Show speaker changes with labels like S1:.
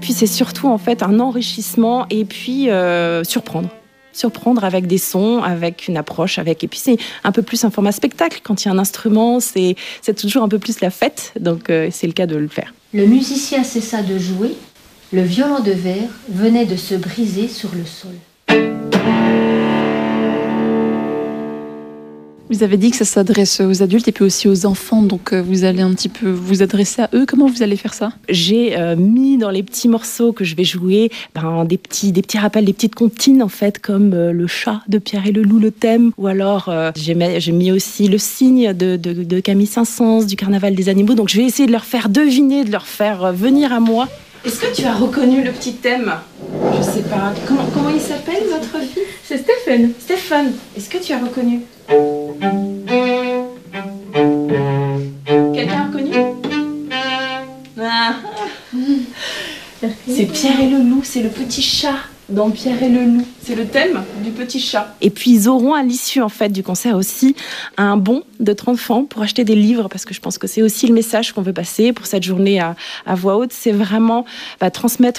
S1: Puis c'est surtout en fait un enrichissement et puis surprendre avec des sons, avec une approche, et puis c'est un peu plus un format spectacle. Quand il y a un instrument, c'est toujours un peu plus la fête, donc c'est le cas de le faire.
S2: Le musicien cessa de jouer, le violon de verre venait de se briser sur le sol.
S3: Vous avez dit que ça s'adresse aux adultes et puis aussi aux enfants, donc vous allez un petit peu vous adresser à eux. Comment vous allez faire ça ?
S1: J'ai mis dans les petits morceaux que je vais jouer des petits rappels, des petites comptines en fait, comme le chat de Pierre et le loup, le thème, ou alors j'ai mis aussi le cygne de Camille Saint-Saëns, du Carnaval des animaux. Donc je vais essayer de leur faire deviner, de leur faire venir à moi. Est-ce que tu as reconnu le petit thème ? Je sais pas. Comment il s'appelle, votre fille ?
S2: C'est Stéphane.
S1: Stéphane, est-ce que tu as reconnu ? Quelqu'un a reconnu ? C'est Pierre et le loup, c'est le petit chat dans Pierre et le loup. C'est le thème du petit chat. Et puis ils auront à l'issue en fait du concert aussi un bon de 30 francs pour acheter des livres, parce que je pense que c'est aussi le message qu'on veut passer pour cette journée à voix haute. C'est vraiment transmettre